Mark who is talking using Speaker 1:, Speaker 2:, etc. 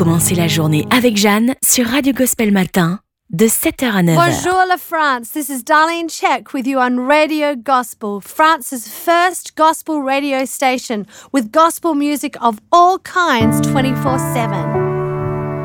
Speaker 1: commencer la journée avec Jeanne sur Radio Gospel Matin de 7h à 9h.
Speaker 2: Bonjour la France, this is Darlene Check with you on Radio Gospel, France's first gospel radio station with gospel music of all kinds 24/7.